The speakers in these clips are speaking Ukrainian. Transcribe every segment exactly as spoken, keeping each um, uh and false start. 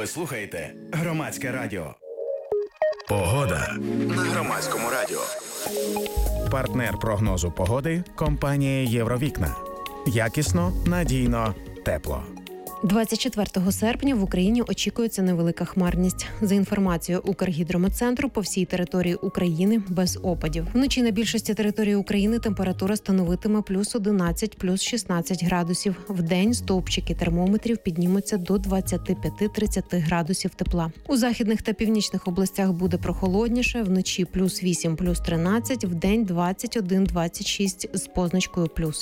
слухаєте Громадське радіо. Погода на Громадському радіо. Партнер прогнозу погоди – компанія «Євровікна». Якісно, надійно, тепло. двадцять четвертого серпня в Україні очікується невелика хмарність. За інформацією Укргідрометцентру, по всій території України без опадів. Вночі на більшості території України температура становитиме плюс одинадцять, плюс шістнадцять градусів. Вдень стовпчики термометрів піднімуться до двадцять п'ять - тридцять градусів тепла. У західних та північних областях буде прохолодніше. Вночі плюс вісім, плюс тринадцять, вдень двадцять один - двадцять шість з позначкою плюс.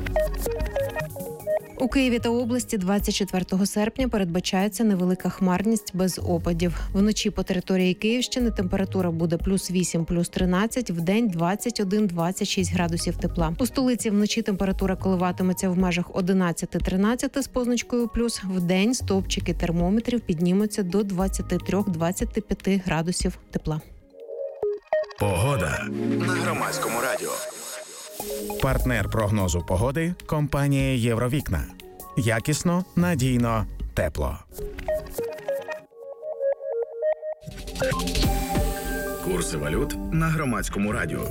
У Києві та області двадцять четвертого серпня передбачається невелика хмарність без опадів. Вночі по території Київщини температура буде плюс вісім, плюс тринадцять, вдень двадцять один - двадцять шість градусів тепла. У столиці вночі температура коливатиметься в межах одинадцять - тринадцять з позначкою плюс. Вдень стовпчики термометрів піднімуться до двадцять три - двадцять п'ять градусів тепла. Погода на Громадському радіо. Партнер прогнозу погоди – компанія «Євровікна». Якісно, надійно, тепло. Курси валют на Громадському радіо.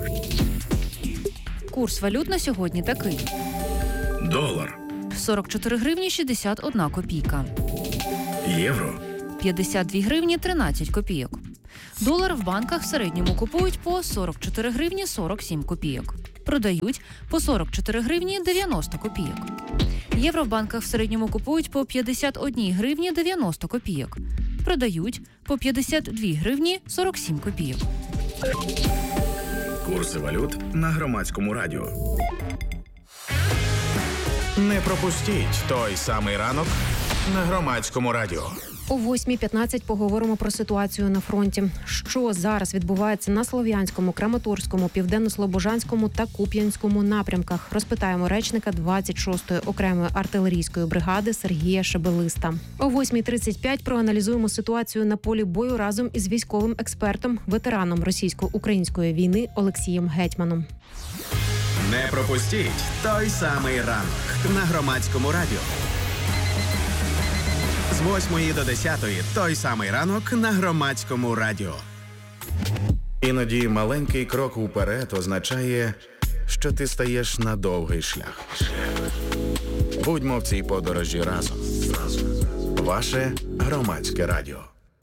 Курс валют на сьогодні такий. Долар. сорок чотири гривні шістдесят одна копійка. Євро. п'ятдесят дві гривні тринадцять копійок. Долар в банках в середньому купують по сорок чотири гривні сорок сім копійок. Продають по сорок чотири гривні дев'яносто копійок. Євро в банках в середньому купують по п'ятдесят одна гривні дев'яносто копійок. Продають по п'ятдесят дві гривні сорок сім копійок. Курси валют на Громадському радіо. Не пропустіть той самий ранок на Громадському радіо. О восьмій п'ятнадцять поговоримо про ситуацію на фронті. Що зараз відбувається на Слов'янському, Краматорському, Південно-Слобожанському та Куп'янському напрямках. Розпитаємо речника двадцять шостої окремої артилерійської бригади Сергія Шебелиста. О восьмій тридцять п'ять проаналізуємо ситуацію на полі бою разом із військовим експертом, ветераном російсько-української війни Олексієм Гетьманом. Не пропустіть той самий ранок на Громадському радіо. З восьмої до десятої той самий ранок на Громадському радіо. Іноді маленький крок уперед означає, що ти стаєш на довгий шлях. Будьмо в цій подорожі разом. Ваше Громадське радіо.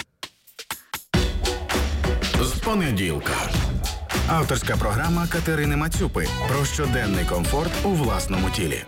З понеділка. Авторська програма Катерини Мацюпи про щоденний комфорт у власному тілі.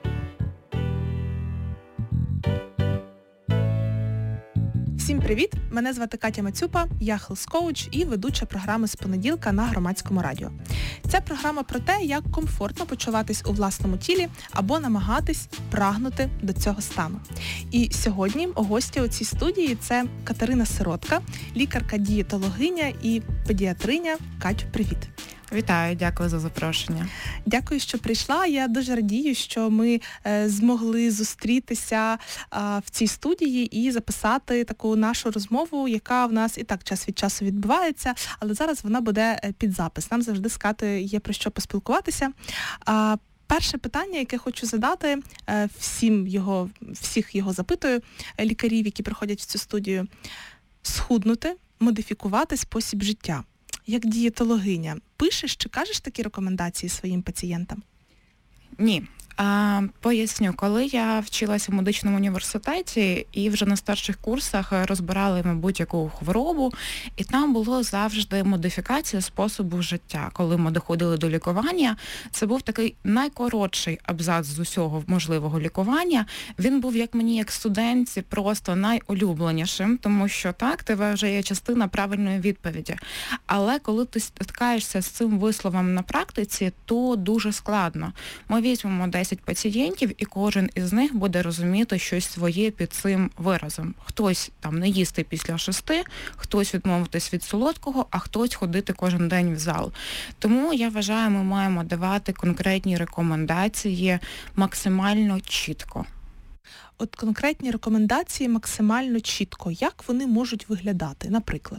Всім привіт! Мене звати Катя Мацюпа, я хелс-коуч і ведуча програми «З понеділка» на Громадському радіо. Ця програма про те, як комфортно почуватись у власному тілі або намагатись прагнути до цього стану. І сьогодні гості у цій студії – це Катерина Сиротка, лікарка-дієтологиня і педіатриня. Катю, привіт! Вітаю, дякую за запрошення. Дякую, що прийшла. Я дуже радію, що ми е, змогли зустрітися е, в цій студії і записати таку нашу розмову, яка в нас і так час від часу відбувається, але зараз вона буде під запис. Нам завжди з Катею є про що поспілкуватися. Е, Перше питання, яке хочу задати, е, всім його, всіх його запитую, е, лікарів, які приходять в цю студію. Схуднути, модифікувати спосіб життя. Як дієтологиня, пишеш чи кажеш такі рекомендації своїм пацієнтам? Ні. А, поясню, коли я вчилася в медичному університеті і вже на старших курсах розбирали, мабуть, яку хворобу, і там було завжди модифікація способу життя. Коли ми доходили до лікування, це був такий найкоротший абзац з усього можливого лікування. Він був, як мені, як студентці, просто найулюбленішим, тому що так, тебе вже є частина правильної відповіді. Але коли ти стикаєшся з цим висловом на практиці, то дуже складно. Ми візьмемо десять пацієнтів, і кожен із них буде розуміти щось своє під цим виразом. Хтось там не їсти після шести, хтось відмовитись від солодкого, а хтось ходити кожен день в зал. Тому, я вважаю, ми маємо давати конкретні рекомендації максимально чітко. От конкретні рекомендації максимально чітко. Як вони можуть виглядати, наприклад?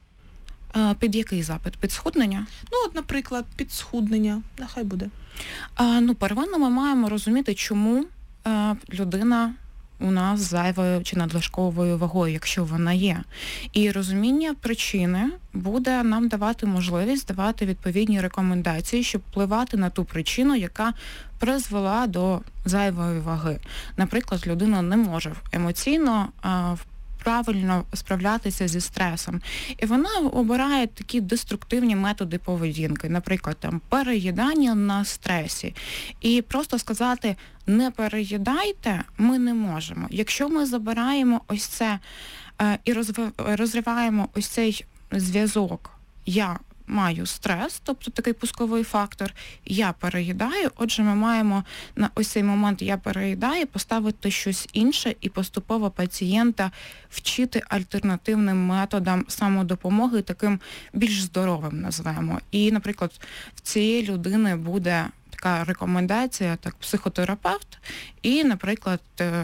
А, під який запит? Під схуднення? Ну, от, наприклад, під схуднення. Нехай буде. А, ну, первинно ми маємо розуміти, чому а, людина у нас з зайвою чи надлишковою вагою, якщо вона є. І розуміння причини буде нам давати можливість давати відповідні рекомендації, щоб впливати на ту причину, яка призвела до зайвої ваги. Наприклад, людина не може емоційно а, правильно справлятися зі стресом. І вона обирає такі деструктивні методи поведінки, наприклад, там переїдання на стресі. І просто сказати «не переїдайте» ми не можемо. Якщо ми забираємо ось це е, і розриваємо ось цей зв'язок «я маю стрес», тобто такий пусковий фактор, я переїдаю, отже, ми маємо на ось цей момент «я переїдаю» поставити щось інше і поступово пацієнта вчити альтернативним методам самодопомоги, таким більш здоровим назвемо. І, наприклад, в цієї людини буде така рекомендація, так, психотерапевт, і, наприклад,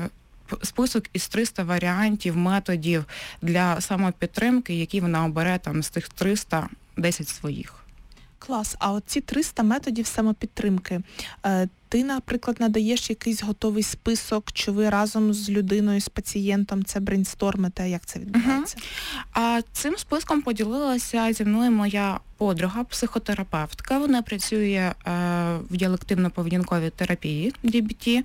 список із триста варіантів, методів для самопідтримки, які вона обере там з тих триста десять своїх. Клас. А от ці триста методів самопідтримки, ти, наприклад, надаєш якийсь готовий список, чи ви разом з людиною, з пацієнтом це брейнстормите, як це відбувається? Uh-huh. А цим списком поділилася зі мною моя подруга, психотерапевтка. Вона працює е, в діалективно-поведінковій терапії, ді бі ті.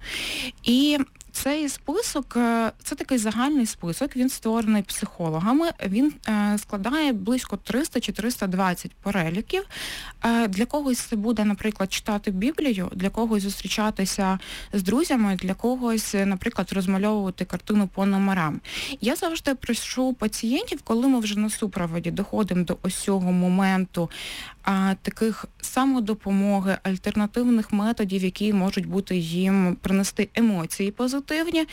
І цей список, це такий загальний список, він створений психологами, він е, складає близько триста чи триста двадцять переліків. Е, для когось це буде, наприклад, читати Біблію, для когось зустрічатися з друзями, для когось, наприклад, розмальовувати картину по номерам. Я завжди прошу пацієнтів, коли ми вже на супроводі доходимо до ось цього моменту а, таких самодопомоги, альтернативних методів, які можуть бути їм принести емоції позитивні.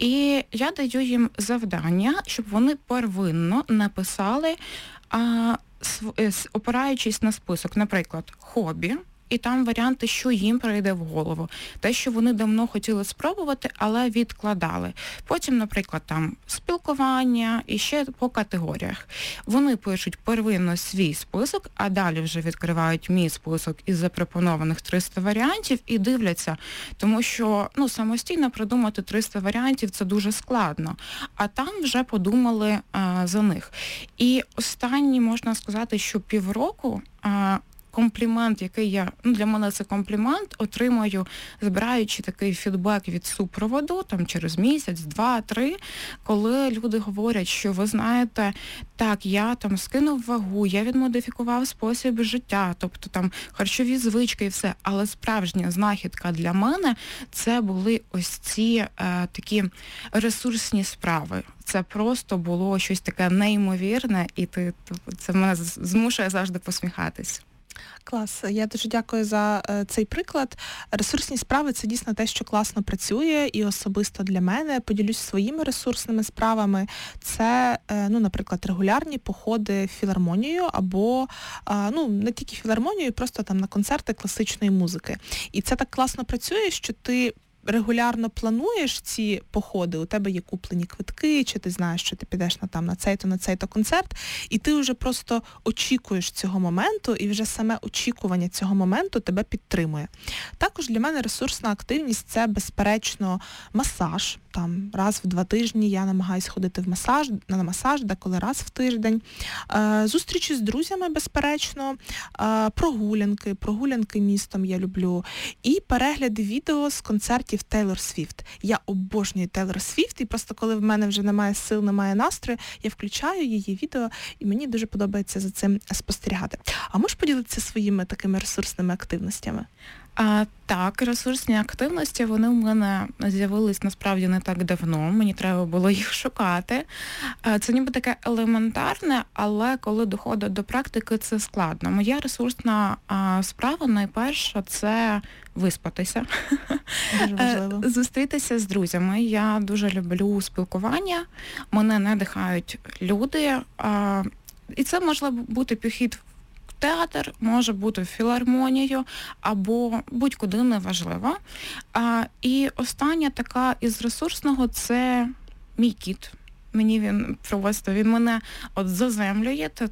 І я даю їм завдання, щоб вони первинно написали, а, опираючись на список, наприклад, хобі, і там варіанти, що їм прийде в голову. Те, що вони давно хотіли спробувати, але відкладали. Потім, наприклад, там спілкування і ще по категоріях. Вони пишуть первинно свій список, а далі вже відкривають мій список із запропонованих триста варіантів і дивляться. Тому що ну, самостійно придумати триста варіантів – це дуже складно. А там вже подумали а, за них. І останні, можна сказати, що півроку а, комплімент, який я, ну для мене це комплімент, отримую, збираючи такий фідбек від супроводу, там через місяць, два, три, коли люди говорять, що ви знаєте, так, я там скинув вагу, я відмодифікував спосіб життя, тобто там харчові звички і все, але справжня знахідка для мене це були ось ці е, такі ресурсні справи. Це просто було щось таке неймовірне, і ти, це мене змушує завжди посміхатись. Клас. Я дуже дякую за е, цей приклад. Ресурсні справи – це дійсно те, що класно працює, і особисто для мене, поділюсь своїми ресурсними справами. Це, е, ну, наприклад, регулярні походи в філармонію або, е, ну, не тільки філармонію, просто там на концерти класичної музики. І це так класно працює, що ти регулярно плануєш ці походи, у тебе є куплені квитки, чи ти знаєш, що ти підеш на там на цей-то, на цей-то концерт, і ти вже просто очікуєш цього моменту, і вже саме очікування цього моменту тебе підтримує. Також для мене ресурсна активність – це, безперечно, масаж. Там раз в два тижні я намагаюся ходити в масаж, на масаж, деколи раз в тиждень. Е, зустрічі з друзями, безперечно, е, прогулянки, прогулянки містом я люблю. І перегляди відео з концертів Тейлор Свіфт. Я обожнюю Тейлор Свіфт, і просто коли в мене вже немає сил, немає настрою, я включаю її відео, і мені дуже подобається за цим спостерігати. А можеш поділитися своїми такими ресурсними активностями? А, так, ресурсні активності, вони в мене з'явились насправді не так давно, мені треба було їх шукати. А, це ніби таке елементарне, але коли доходить до практики, це складно. Моя ресурсна а, справа найперша – це виспатися. Дуже важливо. Зустрітися з друзями. Я дуже люблю спілкування, мене надихають люди, а, і це може бути похід театр, може бути в філармонію або будь-куди, неважливо. А, і остання така із ресурсного – це мій кіт. Мені він просто, він мене от заземлює,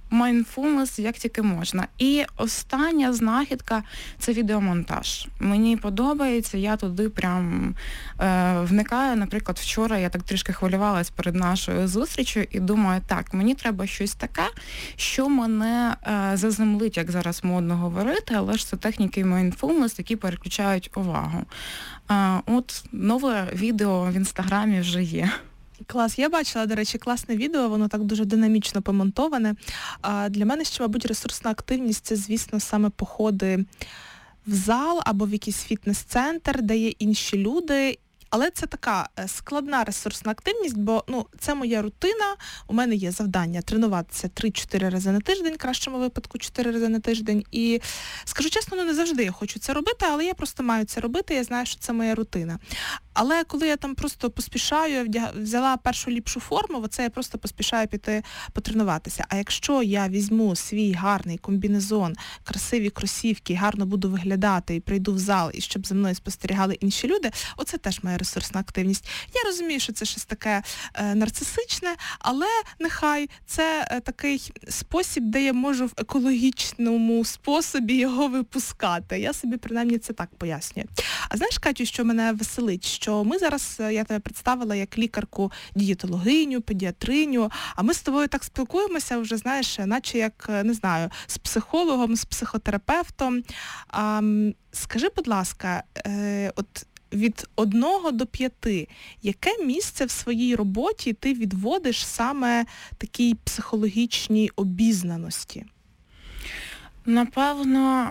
mindfulness як тільки можна. І остання знахідка – це відеомонтаж. Мені подобається, я туди прям е, вникаю. Наприклад, вчора я так трішки хвилювалась перед нашою зустрічю і думаю, так, мені треба щось таке, що мене е, заземлить, як зараз модно говорити, але ж це техніки mindfulness, які переключають увагу. Е, от нове відео в Інстаграмі вже є. Клас. Я бачила, до речі, класне відео, воно так дуже динамічно помонтоване. А для мене ще, мабуть, ресурсна активність – це, звісно, саме походи в зал або в якийсь фітнес-центр, де є інші люди. Але це така складна ресурсна активність, бо ну, це моя рутина, у мене є завдання тренуватися три-чотири рази на тиждень, в кращому випадку чотири рази на тиждень. І, скажу чесно, ну, не завжди я хочу це робити, але я просто маю це робити, я знаю, що це моя рутина. Але коли я там просто поспішаю, взяла першу ліпшу форму, оце я просто поспішаю піти потренуватися. А якщо я візьму свій гарний комбінезон, красиві кросівки, гарно буду виглядати і прийду в зал, і щоб за мною спостерігали інші люди, оце теж моя ресурсна активність. Я розумію, що це щось таке е, нарцисичне, але нехай це е, такий спосіб, де я можу в екологічному способі його випускати. Я собі принаймні це так пояснюю. А знаєш, Катю, що мене веселить? Що ми зараз, я тебе представила як лікарку-дієтологиню, педіатриню, а ми з тобою так спілкуємося вже, знаєш, наче як, не знаю, з психологом, з психотерапевтом. А, скажи, будь ласка, е, от від одного до п'яти, яке місце в своїй роботі ти відводиш саме такій психологічній обізнаності? Напевно,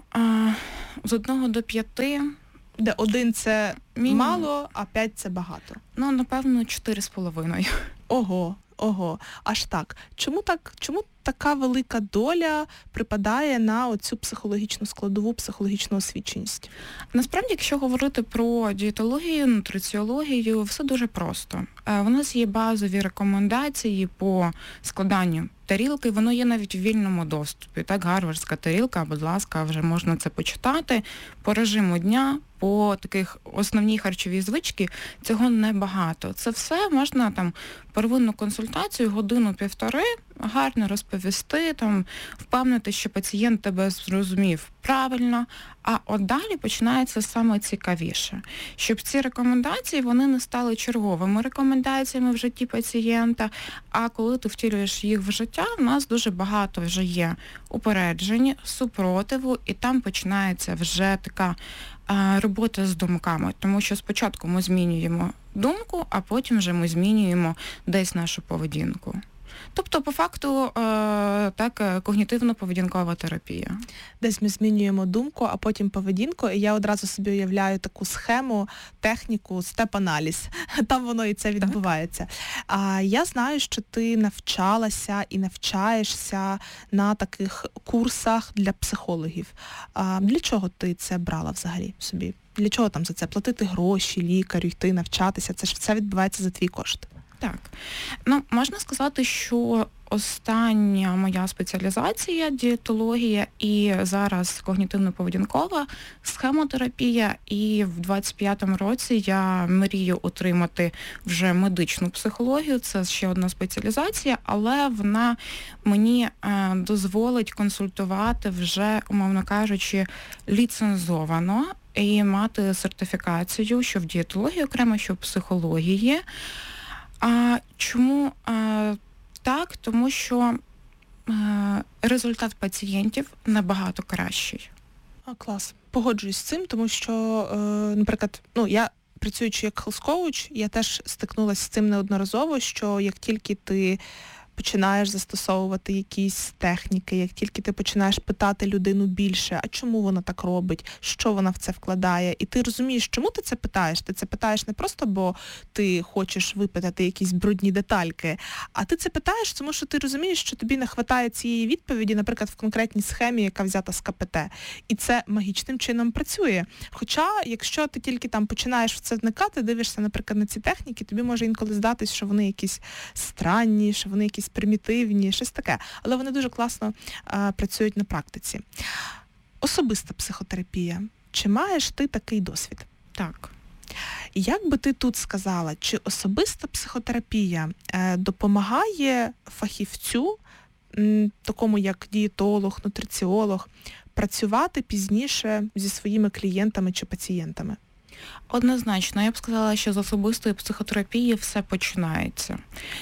з одного до п'яти... Де один це Мінімум. Мало, а п'ять це багато. Ну, напевно, чотири з половиною. Ого, ого, аж так. Чому так, чому така велика доля припадає на оцю психологічну складову, психологічну освіченість? Насправді, якщо говорити про дієтологію, нутриціологію, все дуже просто. У нас є базові рекомендації по складанню тарілки, воно є навіть в вільному доступі. Так, гарвардська тарілка, будь ласка, вже можна це почитати. По режиму дня, по таких основній харчовій звичці, цього небагато. Це все можна там первинну консультацію, годину-півтори, гарно розповісти, там, впевнити, що пацієнт тебе зрозумів правильно, а от далі починається саме цікавіше. Щоб ці рекомендації, вони не стали черговими рекомендаціями в житті пацієнта, а коли ти втілюєш їх в життя, в нас дуже багато вже є упереджень, супротиву, і там починається вже така а, робота з думками. Тому що спочатку ми змінюємо думку, а потім вже ми змінюємо десь нашу поведінку. Тобто, по факту, так, когнітивно-поведінкова терапія. Десь ми змінюємо думку, а потім поведінку, і я одразу собі уявляю таку схему, техніку, степ-аналіз. Там воно і це відбувається. А я знаю, що ти навчалася і навчаєшся на таких курсах для психологів. А для чого ти це брала взагалі собі? Для чого там за це? Платити гроші, лікарю, йти, навчатися? Це ж все відбувається за твій кошт. Так. Ну, можна сказати, що остання моя спеціалізація – дієтологія і зараз когнітивно-поведінкова схемотерапія. І в двадцять п'ятому році я мрію отримати вже медичну психологію. Це ще одна спеціалізація, але вона мені е, дозволить консультувати вже, умовно кажучи, ліцензовано і мати сертифікацію, що в дієтології окремо, що в психології. А чому а, так? Тому що а, результат пацієнтів набагато кращий. А, клас. Погоджуюсь з цим, тому що, е, наприклад, ну, я, працюючи як хелс-коуч, я теж стикнулася з цим неодноразово, що як тільки ти починаєш застосовувати якісь техніки, як тільки ти починаєш питати людину більше, а чому вона так робить, що вона в це вкладає, і ти розумієш, чому ти це питаєш. Ти це питаєш не просто, бо ти хочеш випитати якісь брудні детальки, а ти це питаєш, тому що ти розумієш, що тобі не вистачає цієї відповіді, наприклад, в конкретній схемі, яка взята з ка пе те. І це магічним чином працює. Хоча, якщо ти тільки там починаєш в це вникати, дивишся, наприклад, на ці техніки, тобі може інколи здатись, що вони якісь странні, що вони якісь примітивні, щось таке. Але вони дуже класно а, працюють на практиці. Особиста психотерапія. Чи маєш ти такий досвід? Так. Як би ти тут сказала, чи особиста психотерапія е, допомагає фахівцю м, такому як дієтолог, нутриціолог, працювати пізніше зі своїми клієнтами чи пацієнтами? Однозначно, я б сказала, що з особистої психотерапії все починається.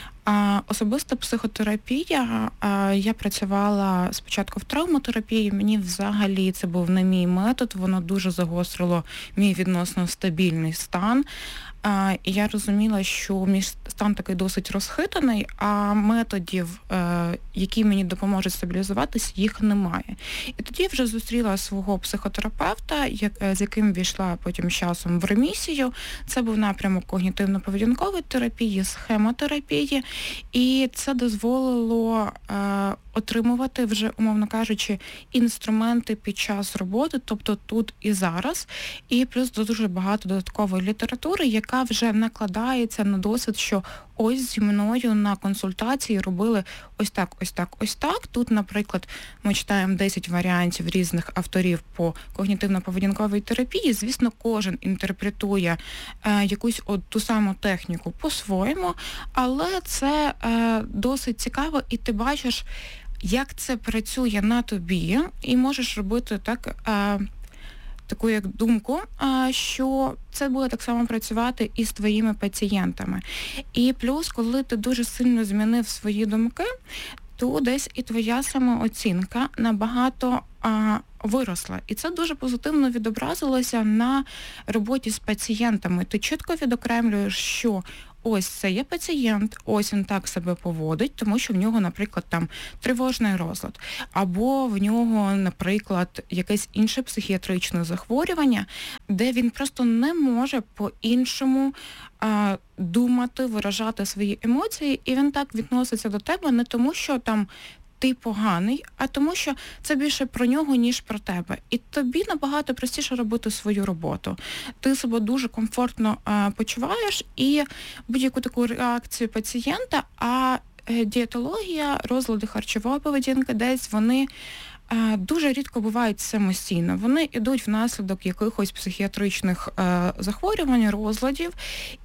А особиста психотерапія, а, я працювала спочатку в травмотерапії, мені взагалі це був не мій метод, воно дуже загострило мій відносно стабільний стан. А, і я розуміла, що мій стан такий досить розхитаний, а методів, е, які мені допоможуть стабілізуватись, їх немає. І тоді вже зустріла свого психотерапевта, як, з яким війшла потім з часом в ремісію. Це був напрямок когнітивно-поведінкової терапії, схемотерапії, і це дозволило е, отримувати вже, умовно кажучи, інструменти під час роботи, тобто тут і зараз, і плюс дуже багато додаткової літератури, яка вже накладається на досвід, що ось зі мною на консультації робили ось так, ось так, ось так. Тут, наприклад, ми читаємо десять варіантів різних авторів по когнітивно-поведінковій терапії. Звісно, кожен інтерпретує е, якусь от ту саму техніку по-своєму, але це е, досить цікаво, і ти бачиш, як це працює на тобі, і можеш робити так, е, таку як думку, е, що це буде так само працювати і з твоїми пацієнтами. І плюс, коли ти дуже сильно змінив свої думки, то десь і твоя самооцінка набагато а, виросла. І це дуже позитивно відобразилося на роботі з пацієнтами. Ти чітко відокремлюєш, що ось це є пацієнт, ось він так себе поводить, тому що в нього, наприклад, там тривожний розлад, або в нього, наприклад, якесь інше психіатричне захворювання, де він просто не може по-іншому а, думати, виражати свої емоції, і він так відноситься до тебе не тому, що там ти поганий, а тому, що це більше про нього, ніж про тебе. І тобі набагато простіше робити свою роботу. Ти себе дуже комфортно а, почуваєш, і будь-яку таку реакцію пацієнта, а е, дієтологія, розлади харчової поведінки, десь вони е, дуже рідко бувають самостійно. Вони йдуть внаслідок якихось психіатричних е, захворювань, розладів,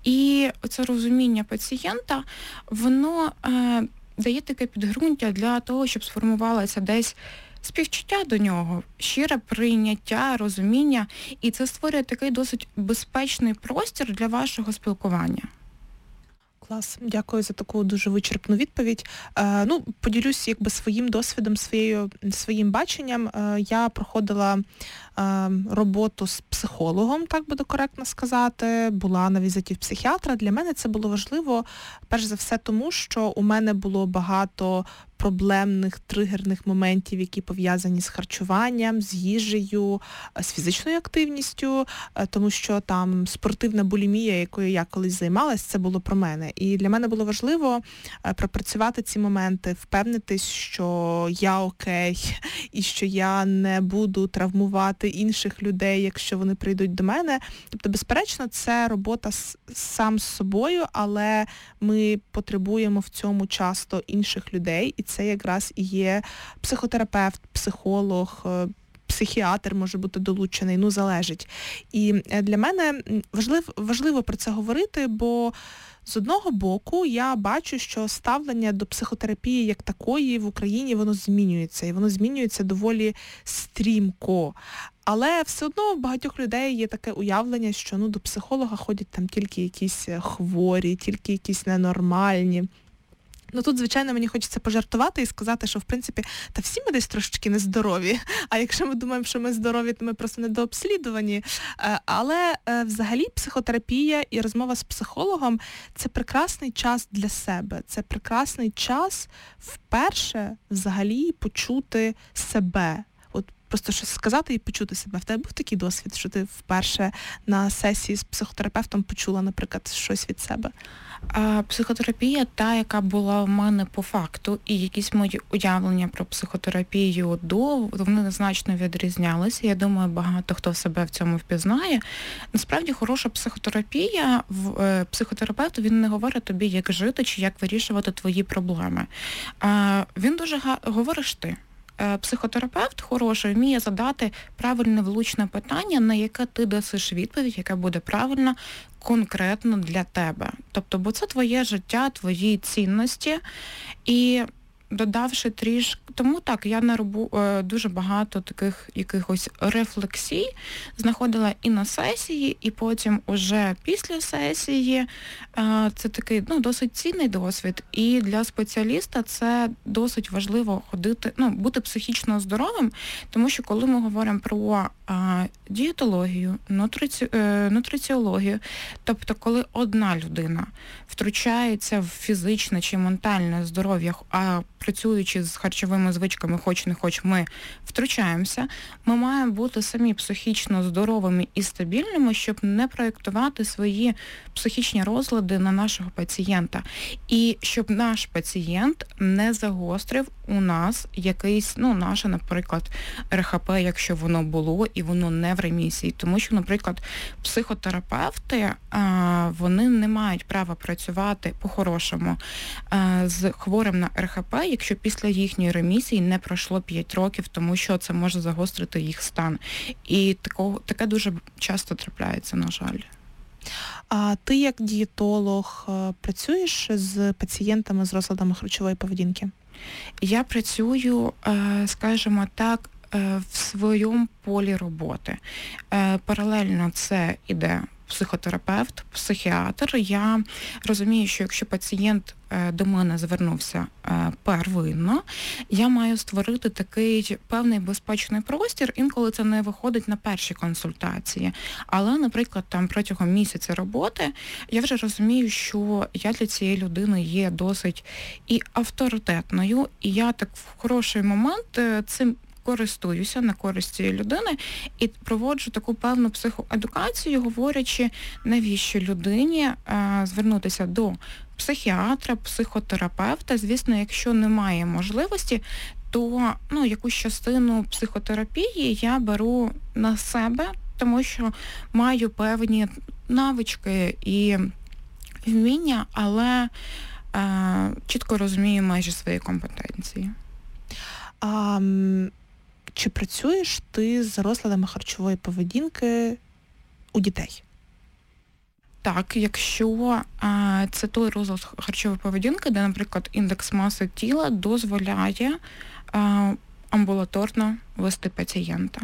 і це розуміння пацієнта, воно е, дає таке підґрунтя для того, щоб сформувалося десь співчуття до нього, щире прийняття, розуміння, і це створює такий досить безпечний простір для вашого спілкування. Клас, дякую за таку дуже вичерпну відповідь. Е, ну, поділюсь якби своїм досвідом, своєю, своїм баченням. Е, я проходила е, роботу з психологом, так буде коректно сказати, була на візиті в психіатра. Для мене це було важливо, перш за все, тому що у мене було багато проблемних, тригерних моментів, які пов'язані з харчуванням, з їжею, з фізичною активністю, тому що там спортивна булімія, якою я колись займалась, це було про мене. І для мене було важливо пропрацювати ці моменти, впевнитись, що я окей, і що я не буду травмувати інших людей, якщо вони прийдуть до мене. Тобто, безперечно, це робота сам з собою, але ми потребуємо в цьому часто інших людей, і це якраз і є психотерапевт, психолог, психіатр може бути долучений, ну залежить. І для мене важливо, важливо про це говорити, бо з одного боку я бачу, що ставлення до психотерапії як такої в Україні, воно змінюється, і воно змінюється доволі стрімко. Але все одно в багатьох людей є таке уявлення, що ну, до психолога ходять там тільки якісь хворі, тільки якісь ненормальні. Ну тут, звичайно, мені хочеться пожартувати і сказати, що, в принципі, та всі ми десь трошечки нездорові. А якщо ми думаємо, що ми здорові, то ми просто недообслідувані. Але взагалі психотерапія і розмова з психологом – це прекрасний час для себе. Це прекрасний час вперше взагалі почути себе. От просто щось сказати і почути себе. В тебе був такий досвід, що ти вперше на сесії з психотерапевтом почула, наприклад, щось від себе? А психотерапія, та, яка була в мене по факту, і якісь мої уявлення про психотерапію до, вони значно відрізнялися. Я думаю, багато хто себе в цьому впізнає. Насправді, хороша психотерапія, психотерапевт, він не говорить тобі, як жити чи як вирішувати твої проблеми. А він дуже га- говориш ти. Психотерапевт хороший вміє задати правильне влучне питання, на яке ти дасиш відповідь, яка буде правильна, конкретно для тебе. Тобто, бо це твоє життя, твої цінності. І додавши трішки, тому так, я на робу дуже багато таких якихось рефлексій знаходила і на сесії, і потім уже після сесії. Це такий, ну, досить цінний досвід, і для спеціаліста це досить важливо ходити, ну, бути психічно здоровим, тому що коли ми говоримо про а, дієтологію, нутриці, е, нутриціологію, тобто коли одна людина втручається в фізичне чи ментальне здоров'я, а працюючи з харчовими звичками, хоч не хоч ми втручаємося, ми маємо бути самі психічно здоровими і стабільними, щоб не проєктувати свої психічні розлади на нашого пацієнта. І щоб наш пацієнт не загострив у нас якийсь, ну, наше, наприклад, ер ха пе, якщо воно було і воно не в ремісії. Тому що, наприклад, психотерапевти, вони не мають права працювати по-хорошому з хворим на ер ха пе, якщо після їхньої ремісії не пройшло п'ять років, тому що це може загострити їх стан. І такого, таке дуже часто трапляється, на жаль. А ти як дієтолог працюєш з пацієнтами з розладами харчової поведінки? Я працюю, скажімо так, в своєму полі роботи. Паралельно це іде психотерапевт, психіатр. Я розумію, що якщо пацієнт до мене звернувся первинно, я маю створити такий певний безпечний простір, інколи це не виходить на перші консультації. Але, наприклад, там протягом місяця роботи я вже розумію, що я для цієї людини є досить і авторитетною, і я так в хороший момент цим користуюся на користь цієї людини і проводжу таку певну психоедукацію, говорячи, навіщо людині а, звернутися до психіатра, психотерапевта. Звісно, якщо немає можливості, то, ну, якусь частину психотерапії я беру на себе, тому що маю певні навички і вміння, але а, чітко розумію майже свої компетенції. А, Чи працюєш ти з розладами харчової поведінки у дітей? Так, якщо а, це той розлад харчової поведінки, де, наприклад, індекс маси тіла дозволяє а, амбулаторно вести пацієнта.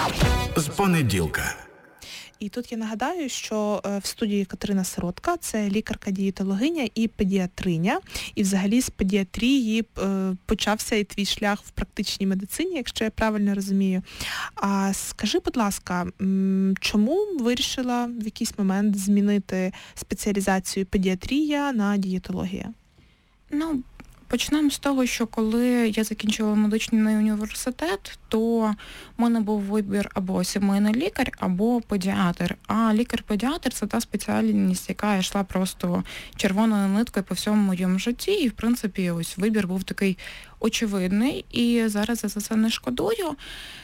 З понеділка. І тут я нагадаю, що в студії Катерина Сиротка, це лікарка-дієтологиня і педіатриня. І взагалі з педіатрії почався і твій шлях в практичній медицині, якщо я правильно розумію. А скажи, будь ласка, чому вирішила в якийсь момент змінити спеціалізацію педіатрія на дієтологія? Ну, почнемо з того, що коли я закінчила медичний університет, то в мене був вибір або сімейний лікар, або педіатр. А лікар-педіатр – це та спеціальність, яка йшла просто червоною ниткою по всьому моєму житті. І, в принципі, ось вибір був такий очевидний. І зараз я за це не шкодую.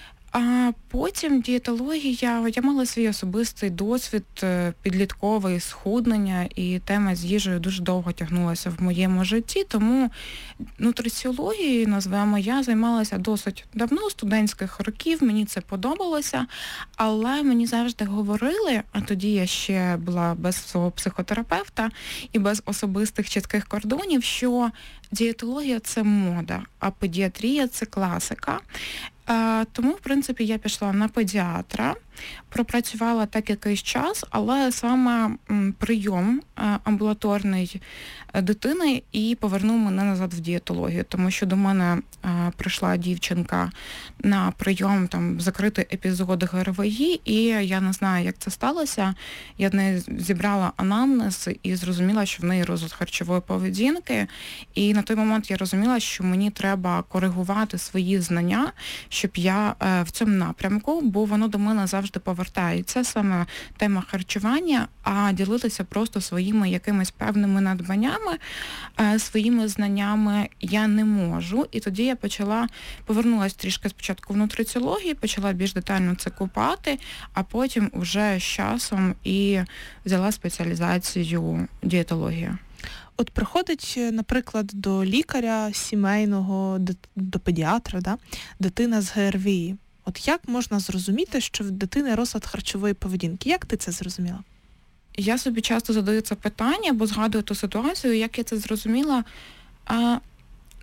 А потім дієтологія, я мала свій особистий досвід підлітковий, схуднення, і тема з їжею дуже довго тягнулася в моєму житті, тому нутриціологією, назвемо, я займалася досить давно, студентських років, мені це подобалося, але мені завжди говорили, а тоді я ще була без свого психотерапевта і без особистих чітких кордонів, що дієтологія – це мода, а педіатрія – це класика. Тому, в принципі, я пішла на педіатра, пропрацювала так якийсь час, але саме прийом амбулаторний дитини і повернув мене назад в дієтологію, тому що до мене прийшла дівчинка на прийом, там, закритий епізод ге ер ве і, і я не знаю, як це сталося. Я в неї зібрала анамнез і зрозуміла, що в неї розлад харчової поведінки, і на той момент я розуміла, що мені треба коригувати свої знання, щоб я в цьому напрямку, бо воно до мене завжди повертається, саме тема харчування, а ділитися просто своїми якимись певними надбаннями, своїми знаннями я не можу. І тоді я почала, повернулася трішки спочатку в нутриціологію, почала більш детально це купати, а потім вже з часом і взяла спеціалізацію дієтологія. От приходить, наприклад, до лікаря сімейного, до, до педіатра, да, дитина з ге ер ве і. От як можна зрозуміти, що в дитини розлад харчової поведінки? Як ти це зрозуміла? Я собі часто задаю це питання, бо згадую ту ситуацію, як я це зрозуміла. А,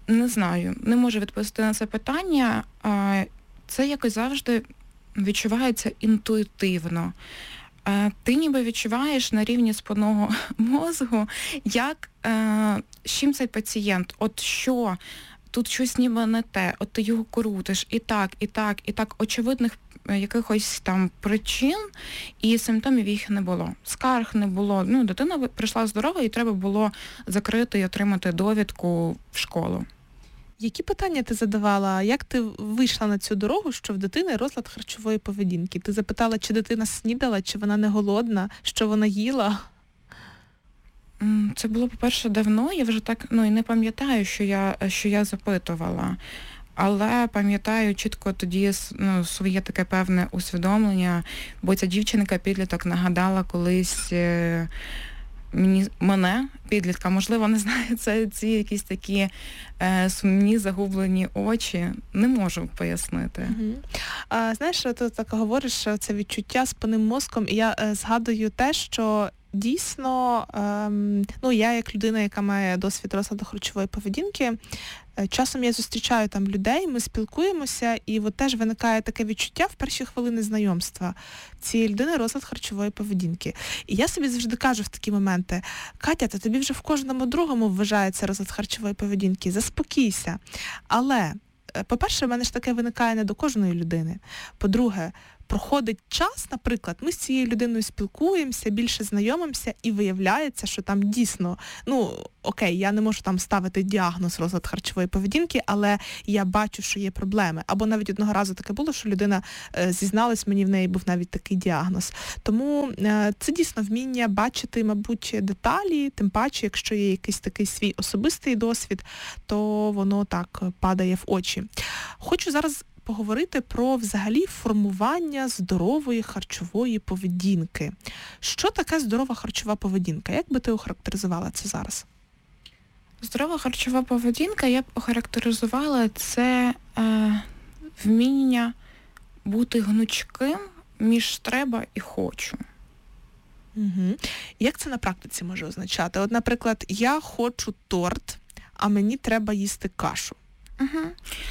Не знаю, не можу відповісти на це питання. Це якось завжди відчувається інтуїтивно. Ти ніби відчуваєш на рівні спинного мозку, як, з чим цей пацієнт, от що, тут щось ніби не те, от ти його крутиш і так, і так, і так, очевидних якихось там причин і симптомів їх не було. Скарг не було. Ну, дитина прийшла здорова і треба було закрити і отримати довідку в школу. Які питання ти задавала? Як ти вийшла на цю дорогу, що в дитини розлад харчової поведінки? Ти запитала, чи дитина снідала, чи вона не голодна, що вона їла? Це було, по-перше, давно. Я вже так, ну, і не пам'ятаю, що я, що я запитувала. Але пам'ятаю чітко тоді, ну, своє таке певне усвідомлення, бо ця дівчинка-підліток нагадала колись мені, мене, підлітка, можливо, не знаю, це ці якісь такі е, сумні, загублені очі, не можу пояснити. Угу. А, знаєш, ти так говориш, що це відчуття спинним мозком, і я е, згадую те, що дійсно, ем, ну, я як людина, яка має досвід розладу харчової поведінки, е, часом я зустрічаю там людей, ми спілкуємося, і от теж виникає таке відчуття в перші хвилини знайомства цієї людини розлад харчової поведінки. І я собі завжди кажу в такі моменти: Катя, та тобі вже в кожному другому вважається розлад харчової поведінки, заспокійся. Але, по-перше, в мене ж таке виникає не до кожної людини. По-друге, проходить час, наприклад, ми з цією людиною спілкуємося, більше знайомимося, і виявляється, що там дійсно, ну, окей, я не можу там ставити діагноз розлад харчової поведінки, але я бачу, що є проблеми. Або навіть одного разу таке було, що людина е, зізналась, мені в неї був навіть такий діагноз. Тому е, це дійсно вміння бачити, мабуть, деталі, тим паче, якщо є якийсь такий свій особистий досвід, то воно так падає в очі. Хочу зараз поговорити про взагалі формування здорової харчової поведінки. Що таке здорова харчова поведінка? Як би ти охарактеризувала це зараз? Здорова харчова поведінка, я б охарактеризувала це е, вміння бути гнучким між треба і хочу. Угу. Як це на практиці може означати? От, наприклад, я хочу торт, а мені треба їсти кашу. Угу.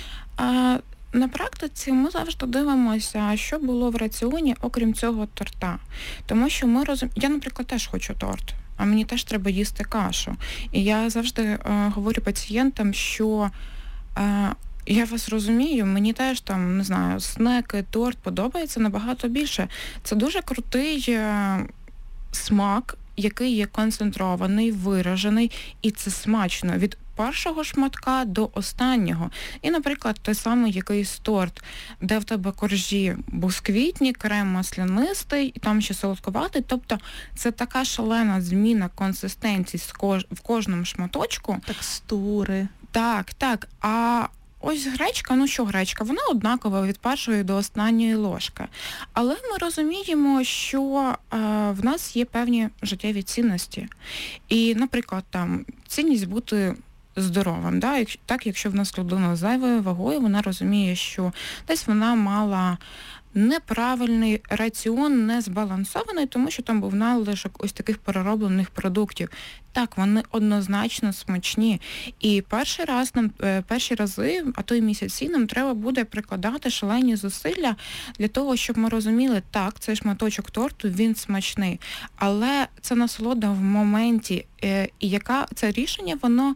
А, на практиці ми завжди дивимося, що було в раціоні, окрім цього торта. Тому що ми розуміємо, я, наприклад, теж хочу торт, а мені теж треба їсти кашу. І я завжди е, говорю пацієнтам, що е, я вас розумію, мені теж там, не знаю, снеки, торт подобається набагато більше. Це дуже крутий е, смак, який є концентрований, виражений, і це смачно від першого шматка до останнього. І, наприклад, той самий якийсь торт, де в тебе коржі бисквітні, крем маслянистий, і там ще солодкуватий. Тобто це така шалена зміна консистенції в кожному шматочку. Текстури. Так, так. А ось гречка, ну що гречка, вона однакова від першої до останньої ложки. Але ми розуміємо, що е, в нас є певні життєві цінності. І, наприклад, там цінність бути здоровим. Да? Як, так, якщо в нас людина з зайвою вагою, вона розуміє, що десь вона мала неправильний раціон, не збалансований, тому що там був надлишок ось таких перероблених продуктів. Так, вони однозначно смачні. І перший раз нам, перші рази, а то й місяці, нам треба буде прикладати шалені зусилля для того, щоб ми розуміли, так, цей шматочок торту, він смачний. Але це насолода в моменті. І яка це рішення, воно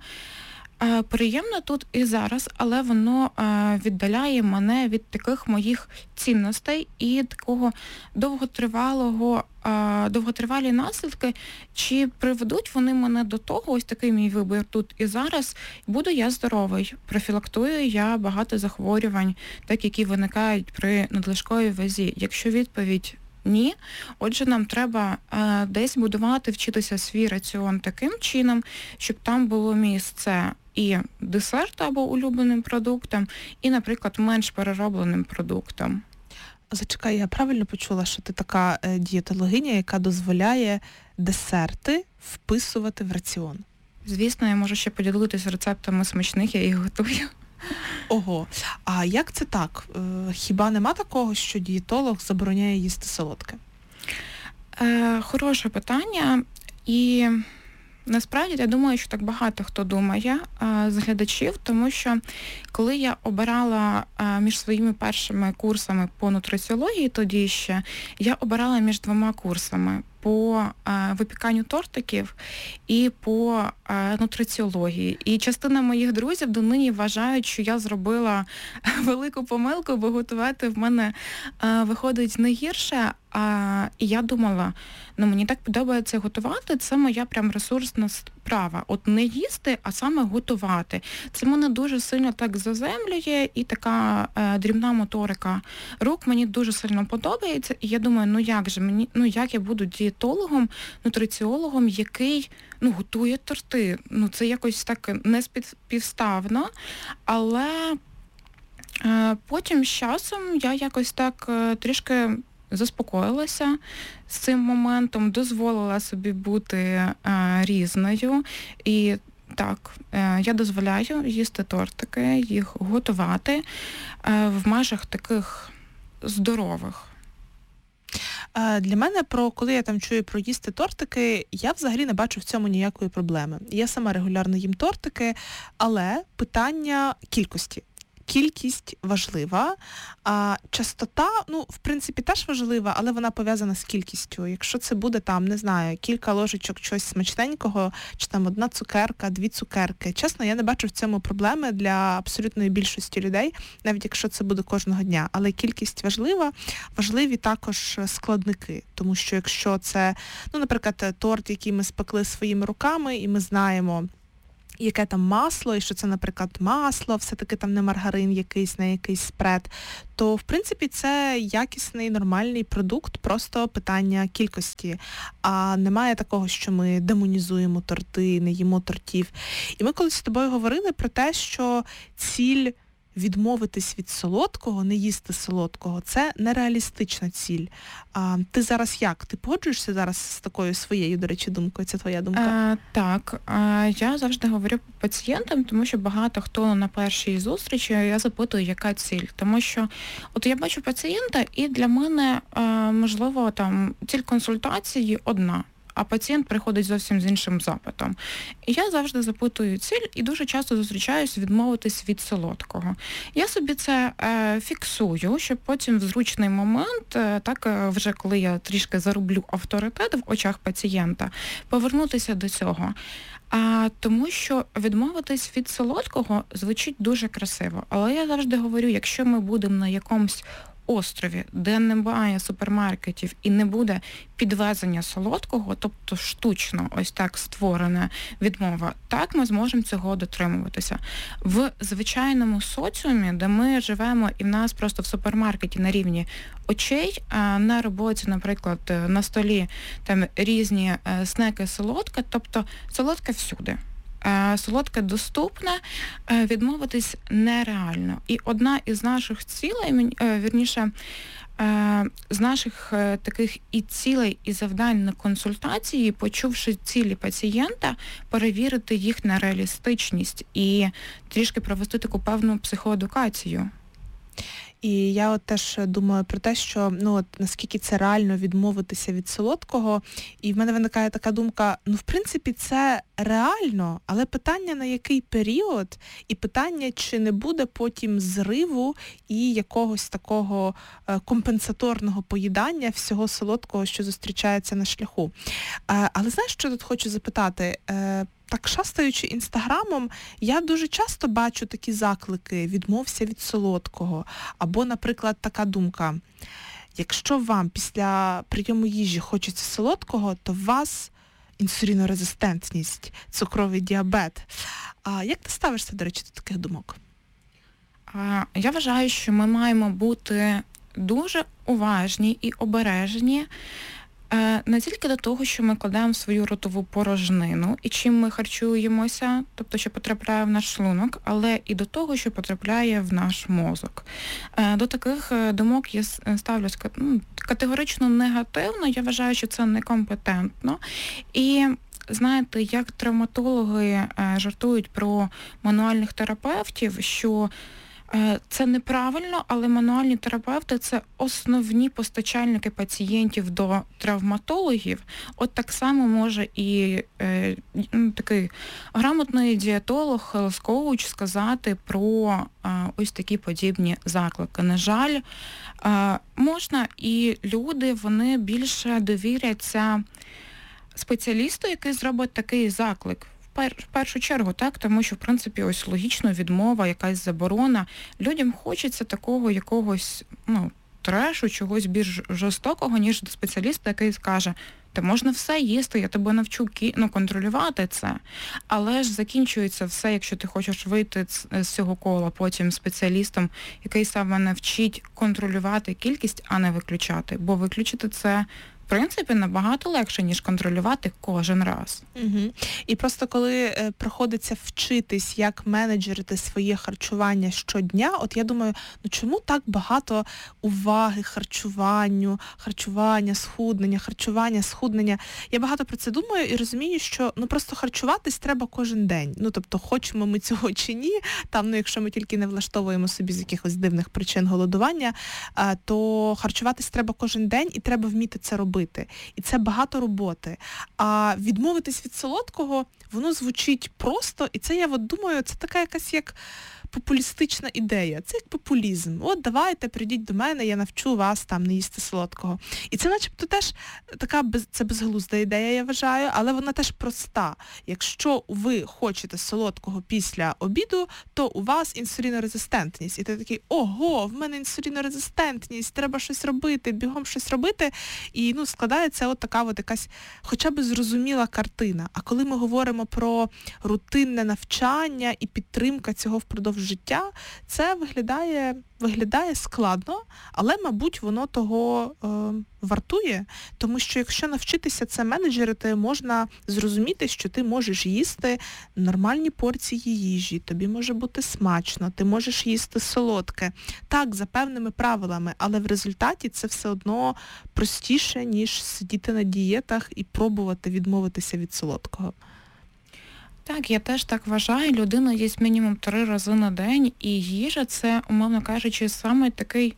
приємно тут і зараз, але воно віддаляє мене від таких моїх цінностей і такого довготривалого, довготривалі наслідки, чи приведуть вони мене до того, ось такий мій вибір тут і зараз, буду я здоровий, профілактую я багато захворювань, так які виникають при надлишковій вазі. Якщо відповідь ні, отже, нам треба е, десь будувати, вчитися свій раціон таким чином, щоб там було місце і десерту або улюбленим продуктам, і, наприклад, менш переробленим продуктам. Зачекай, я правильно почула, що ти така е, дієтологиня, яка дозволяє десерти вписувати в раціон? Звісно, я можу ще поділитися рецептами смачних, я їх готую. Ого. А як це так? Хіба нема такого, що дієтолог забороняє їсти солодке? Е, хороше питання. І Насправді, я думаю, що так багато хто думає а, з глядачів, тому що коли я обирала а, між своїми першими курсами по нутриціології, тоді ще, я обирала між двома курсами по а, випіканню тортиків і по а, нутриціології. І частина моїх друзів донині вважають, що я зробила велику помилку, бо готувати в мене а, виходить не гірше. А, і я думала, ну мені так подобається готувати, це моя прям ресурсна справа. От не їсти, а саме готувати. Це мене дуже сильно так заземлює, і така е, дрібна моторика рук мені дуже сильно подобається. І я думаю, ну як же мені, ну як я буду дієтологом, нутриціологом, який ну готує торти. Ну це якось так не співставно, але е, потім з часом я якось так е, трішки заспокоїлася з цим моментом, дозволила собі бути е, різною. І так, е, я дозволяю їсти тортики, їх готувати е, в межах таких здорових. Для мене, про коли я там чую про їсти тортики, я взагалі не бачу в цьому ніякої проблеми. Я сама регулярно їм тортики, але питання кількості. Кількість важлива, а частота, ну, в принципі, теж важлива, але вона пов'язана з кількістю. Якщо це буде там, не знаю, кілька ложечок чогось смачненького, чи там одна цукерка, дві цукерки, чесно, я не бачу в цьому проблеми для абсолютної більшості людей, навіть якщо це буде кожного дня. Але кількість важлива, важливі також складники, тому що якщо це, ну, наприклад, торт, який ми спекли своїми руками, і ми знаємо, яке там масло, і що це, наприклад, масло, все-таки там не маргарин якийсь, не якийсь спред, то, в принципі, це якісний, нормальний продукт, просто питання кількості. А немає такого, що ми демонізуємо торти, не їмо тортів. І ми колись з тобою говорили про те, що ціль відмовитись від солодкого, не їсти солодкого, це нереалістична ціль. А, ти зараз як? Ти погоджуєшся зараз з такою своєю, до речі, думкою? Це твоя думка? А, так, а, я завжди говорю пацієнтам, тому що багато хто на першій зустрічі, я запитую, яка ціль. Тому що от я бачу пацієнта, і для мене, а, можливо, там ціль консультації одна, а пацієнт приходить зовсім з іншим запитом. І я завжди запитую ціль і дуже часто зустрічаюсь відмовитись від солодкого. Я собі це е, фіксую, щоб потім в зручний момент, е, так е, вже коли я трішки зароблю авторитет в очах пацієнта, повернутися до цього. А, тому що відмовитись від солодкого звучить дуже красиво. Але я завжди говорю, якщо ми будемо на якомусь острові, де немає супермаркетів і не буде підвезення солодкого, тобто штучно ось так створена відмова, так ми зможемо цього дотримуватися. В звичайному соціумі, де ми живемо і в нас просто в супермаркеті на рівні очей, а на роботі, наприклад, на столі там різні снеки солодка, тобто солодка всюди. Солодке доступне, відмовитись нереально. І одна із наших цілей, вірніше, з наших таких і цілей, і завдань на консультації, почувши цілі пацієнта, перевірити їх на реалістичність і трішки провести таку певну психоедукацію. І я от теж думаю про те, що ну от наскільки це реально відмовитися від солодкого. І в мене виникає така думка, ну в принципі це реально, але питання на який період, і питання, чи не буде потім зриву і якогось такого компенсаторного поїдання всього солодкого, що зустрічається на шляху. Але знаєш, що тут хочу запитати? Так, шастаючи інстаграмом, я дуже часто бачу такі заклики «відмовся від солодкого». Або, наприклад, така думка: якщо вам після прийому їжі хочеться солодкого, то у вас інсулінорезистентність, цукровий діабет. А як ти ставишся, до речі, до таких думок? Я вважаю, що ми маємо бути дуже уважні і обережні не тільки до того, що ми кладемо в свою ротову порожнину і чим ми харчуємося, тобто що потрапляє в наш шлунок, але і до того, що потрапляє в наш мозок. До таких думок я ставлюсь категорично негативно, я вважаю, що це некомпетентно. І знаєте, як травматологи жартують про мануальних терапевтів, що Це неправильно, але мануальні терапевти – це основні постачальники пацієнтів до травматологів. От так само може і е, такий грамотний дієтолог, хелс-коуч сказати про е, ось такі подібні заклики. На жаль, е, можна і люди, вони більше довіряться спеціалісту, який зробить такий заклик. В першу чергу, так, тому що, в принципі, ось логічно відмова, якась заборона. Людям хочеться такого якогось, ну, трешу, чогось більш жорстокого, ніж до спеціаліста, який скаже, та можна все їсти, я тебе навчу ну, контролювати це. Але ж закінчується все, якщо ти хочеш вийти з цього кола потім спеціалістом, який саме навчить контролювати кількість, а не виключати. Бо виключити це, в принципі, набагато легше, ніж контролювати кожен раз. Угу. І просто коли е, приходиться вчитись, як менеджерити своє харчування щодня, от я думаю, ну чому так багато уваги харчуванню, харчування, схуднення, харчування, схуднення. Я багато про це думаю і розумію, що ну просто харчуватись треба кожен день. Ну тобто, хочемо ми цього чи ні, там, ну якщо ми тільки не влаштовуємо собі з якихось дивних причин голодування, а, то харчуватись треба кожен день і треба вміти це робити. І це багато роботи. А відмовитись від солодкого, воно звучить просто, і це, я от думаю, це така якась як популістична ідея. Це як популізм. От давайте, прийдіть до мене, я навчу вас там не їсти солодкого. І це начебто теж така, без, це безглузда ідея, я вважаю, але вона теж проста. Якщо ви хочете солодкого після обіду, то у вас інсулінорезистентність. І ти такий, ого, в мене інсулінорезистентність, треба щось робити, бігом щось робити. І ну, складається от така от якась хоча б зрозуміла картина. А коли ми говоримо про рутинне навчання і підтримка цього впродовж життя, це виглядає, виглядає складно, але, мабуть, воно того е, вартує, тому що якщо навчитися це менеджерити, можна зрозуміти, що ти можеш їсти нормальні порції їжі, тобі може бути смачно, ти можеш їсти солодке. Так, за певними правилами, але в результаті це все одно простіше, ніж сидіти на дієтах і пробувати відмовитися від солодкого. Так, я теж так вважаю. Людина їсть мінімум три рази на день, і їжа це, умовно кажучи, саме такий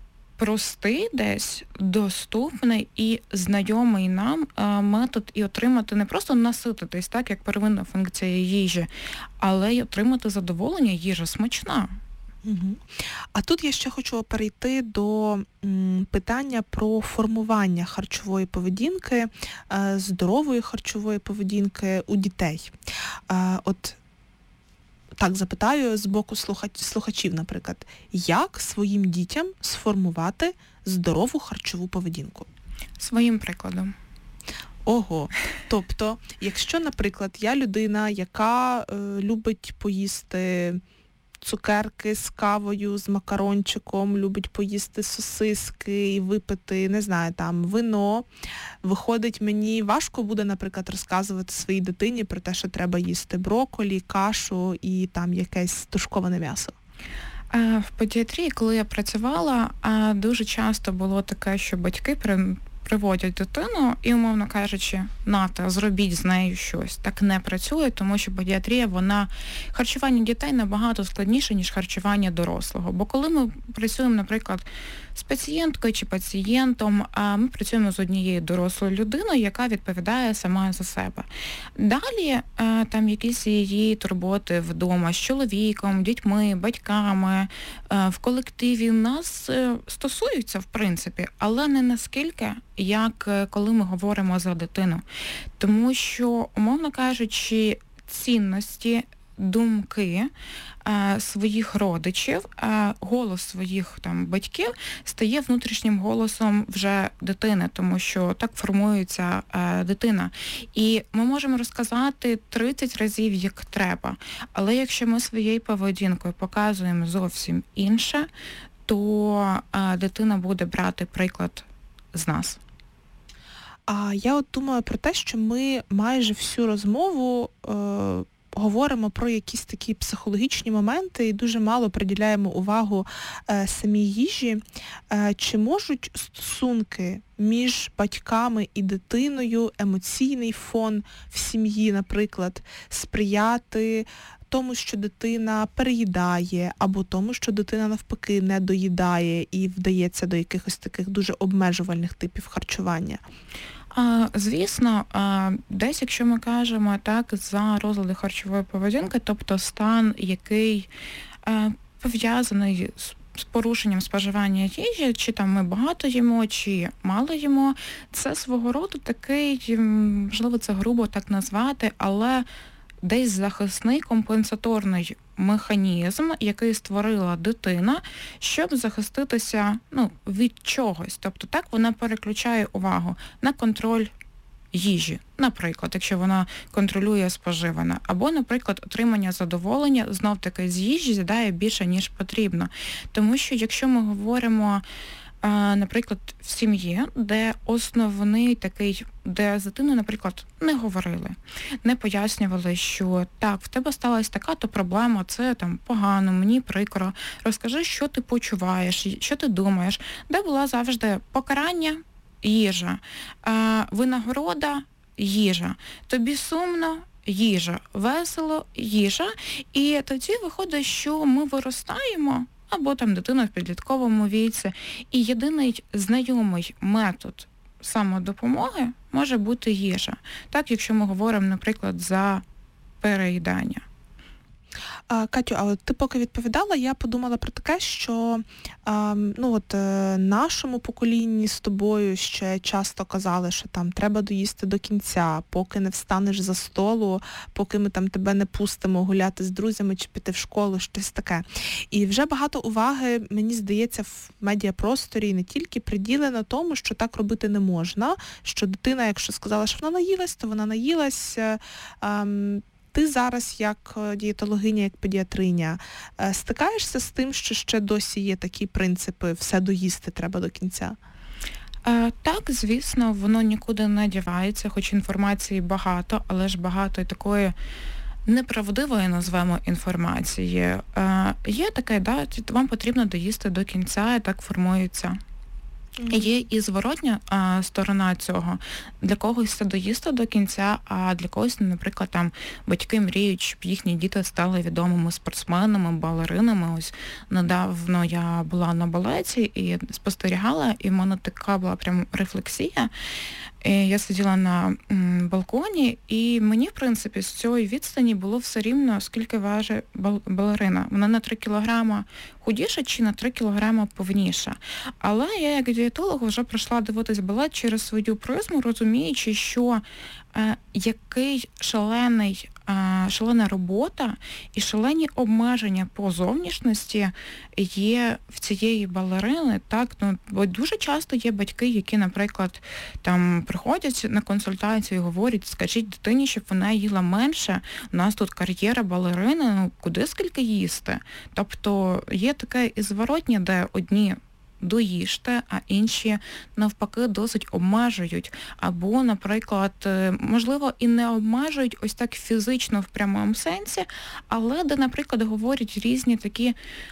простий десь, доступний і знайомий нам метод і отримати, не просто насититись, так, як первинна функція їжі, але й отримати задоволення, їжа смачна. Угу. А тут я ще хочу перейти до м, питання про формування харчової поведінки, е, здорової харчової поведінки у дітей. Е, от так запитаю з боку слухач, слухачів, наприклад, як своїм дітям сформувати здорову харчову поведінку? Своїм прикладом. Ого. Тобто, якщо, наприклад, я людина, яка е, любить поїсти цукерки з кавою, з макарончиком, любить поїсти сосиски і випити, не знаю, там, вино. Виходить, мені важко буде, наприклад, розказувати своїй дитині про те, що треба їсти брокколі, кашу і там якесь тушковане м'ясо. В педіатрії, коли я працювала, дуже часто було таке, що батьки при... приводять дитину і, умовно кажучи, нате, зробіть з нею щось. Так не працює, тому що педіатрія, вона, харчування дітей набагато складніше, ніж харчування дорослого. Бо коли ми працюємо, наприклад, з пацієнткою чи пацієнтом, ми працюємо з однією дорослою людиною, яка відповідає сама за себе. Далі там якісь її турботи вдома з чоловіком, дітьми, батьками, в колективі нас стосуються, в принципі, але не наскільки, як коли ми говоримо за дитину. Тому що, умовно кажучи, цінності, думки е, своїх родичів, е, голос своїх там батьків стає внутрішнім голосом вже дитини, тому що так формується е, дитина. І ми можемо розказати тридцять разів, як треба, але якщо ми своєю поведінкою показуємо зовсім інше, то е, дитина буде брати приклад з нас. А я от думаю про те, що ми майже всю розмову е, говоримо про якісь такі психологічні моменти і дуже мало приділяємо увагу е, самій їжі. Е, чи можуть стосунки між батьками і дитиною, емоційний фон в сім'ї, наприклад, сприяти тому, що дитина переїдає, або тому, що дитина навпаки не доїдає і вдається до якихось таких дуже обмежувальних типів харчування? А, звісно, а, десь, якщо ми кажемо так, за розлади харчової поведінки, тобто стан, який а, пов'язаний з з порушенням споживання їжі, чи там ми багато їмо, чи мало їмо, це свого роду такий, можливо, це грубо так назвати, але десь захисний компенсаторний механізм, який створила дитина, щоб захиститися, ну, від чогось. Тобто так вона переключає увагу на контроль їжі, наприклад, якщо вона контролює споживане, або, наприклад, отримання задоволення знов-таки з їжі з'їдає більше, ніж потрібно. Тому що якщо ми говоримо, наприклад, в сім'ї, де основний такий, де з дитиною, наприклад, не говорили, не пояснювали, що так, в тебе сталася така-то проблема, це там погано, мені прикро, розкажи, що ти почуваєш, що ти думаєш, де була завжди покарання, їжа, винагорода, їжа, тобі сумно, їжа, весело, їжа. І тоді виходить, що ми виростаємо, або там дитина в підлітковому віці, і єдиний знайомий метод самодопомоги може бути їжа. Так, якщо ми говоримо, наприклад, за переїдання. А, Катю, а от ти поки відповідала, я подумала про таке, що а, ну от нашому поколінні з тобою ще часто казали, що там треба доїсти до кінця, поки не встанеш за столу, поки ми там тебе не пустимо гуляти з друзями чи піти в школу, щось таке. І вже багато уваги, мені здається, в медіапросторі не тільки приділено тому, що так робити не можна, що дитина, якщо сказала, що вона наїлась, то вона наїлась. А, Ти зараз, як дієтологиня, як педіатриня, стикаєшся з тим, що ще досі є такі принципи «все доїсти треба до кінця»? Так, звісно, воно нікуди не дівається, хоч інформації багато, але ж багато і такої неправдивої, назвемо, інформації. Є таке, да, вам потрібно доїсти до кінця, і так формується. Є і зворотня а, сторона цього. Для когось це доїсти до кінця, а для когось, наприклад, там батьки мріють, щоб їхні діти стали відомими спортсменами, балеринами. Ось недавно я була на балеті і спостерігала, і в мене така була прям рефлексія. І я сиділа на м, балконі, і мені, в принципі, з цієї відстані було все рівно, скільки важить бал- балерина. Вона на три кілограма худіша чи на три кілограма повніша. Але я, як дієтолог, вже прийшла дивитись балет через свою призму, розуміючи, що е, який шалений, е, шалена робота і шалені обмеження по зовнішності є в цієї балерини. Так, ну, бо дуже часто є батьки, які, наприклад, там приходять на консультацію і говорять, скажіть дитині, щоб вона їла менше, у нас тут кар'єра балерини, ну куди скільки їсти? Тобто є таке і зворотнє, де одні доїжте, а інші навпаки досить обмежують. Або, наприклад, можливо, і не обмежують ось так фізично в прямому сенсі, але де, наприклад, говорять різні такі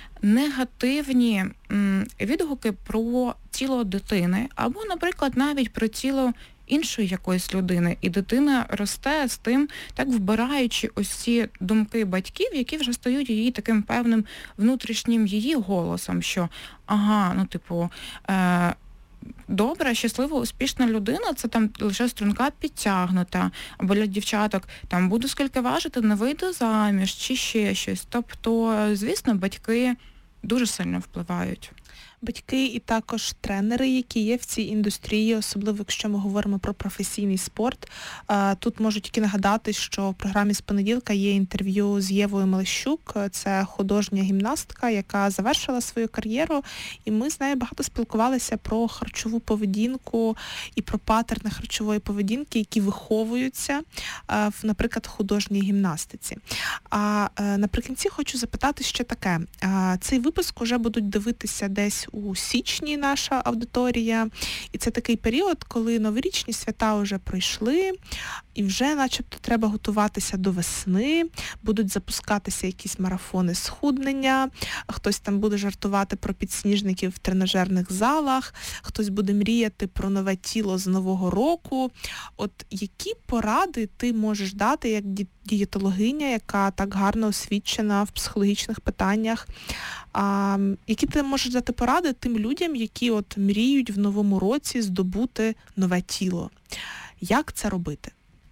негативні м, відгуки про тіло дитини, або, наприклад, навіть про тіло іншої якоїсь людини. І дитина росте з тим, так вбираючи ось ці думки батьків, які вже стають її таким певним внутрішнім її голосом, що ага, ну типу, е- добра, щаслива, успішна людина, це там лише струнка підтягнута, або для дівчаток, там буду скільки важити, не вийду заміж, чи ще щось. Тобто, звісно, батьки дуже сильно впливають. Батьки і також тренери, які є в цій індустрії, особливо якщо ми говоримо про професійний спорт. Тут можу тільки нагадати, що в програмі з понеділка є інтерв'ю з Євою Малещук, це художня гімнастка, яка завершила свою кар'єру, і ми з нею багато спілкувалися про харчову поведінку і про патерни харчової поведінки, які виховуються в, наприклад, художній гімнастиці. А наприкінці хочу запитати ще таке. Цей випуск уже будуть дивитися десь десь у січні наша аудиторія. І це такий період, коли новорічні свята вже пройшли, і вже начебто треба готуватися до весни, будуть запускатися якісь марафони схуднення, хтось там буде жартувати про підсніжників в тренажерних залах, хтось буде мріяти про нове тіло з нового року. От які поради ти можеш дати як дієтологиня, яка так гарно освічена в психологічних питаннях, а, які ти можеш дати поради тим людям, які от мріють в новому році здобути нове тіло? Як це робити?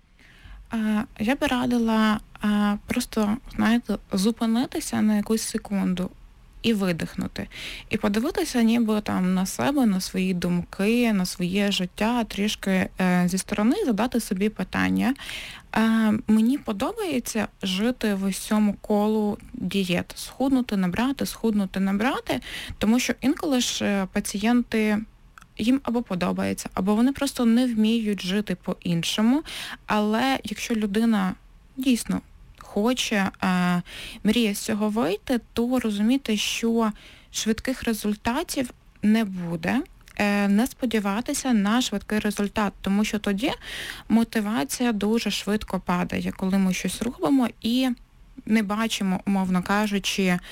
Я би радила просто, знаєте, зупинитися на якусь секунду і видихнути. І подивитися ніби там на себе, на свої думки, на своє життя, трішки е, зі сторони задати собі питання. Е, мені подобається жити в усьому колу дієт. Схуднути, набрати, схуднути, набрати, тому що інколи ж пацієнти їм або подобається, або вони просто не вміють жити по-іншому. Але якщо людина дійсно хоче, е, мріє з цього вийти, то розуміти, що швидких результатів не буде, е, не сподіватися на швидкий результат, тому що тоді мотивація дуже швидко падає, коли ми щось робимо і не бачимо, умовно кажучи, е,